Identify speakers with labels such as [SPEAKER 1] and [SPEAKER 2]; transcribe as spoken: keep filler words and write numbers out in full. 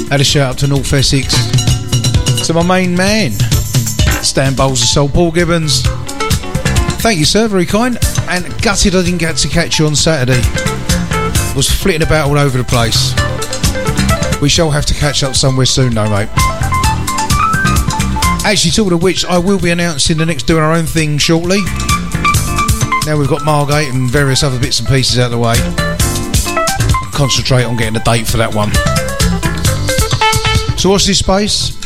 [SPEAKER 1] Had a shout out to North Essex, to my main man, Stan Bowles of Soul, Paul Gibbons. Thank you, sir, very kind. And gutted I didn't get to catch you on Saturday. Was flitting about all over the place. We shall have to catch up somewhere soon, though, mate. Actually, talking of which, I will be announcing the next Doing Our Own thing shortly. Now we've got Margate and various other bits and pieces out of the way. Concentrate on getting a date for that one. So watch this space.